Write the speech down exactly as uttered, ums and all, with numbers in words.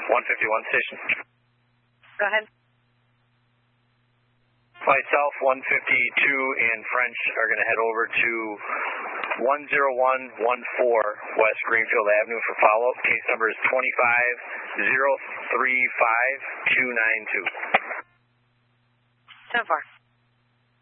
one fifty-one station. Go ahead. Myself, one fifty-two, and French are going to head over to one zero one one four West Greenfield Avenue for follow-up. Case number is twenty-five zero three five two nine two. So far.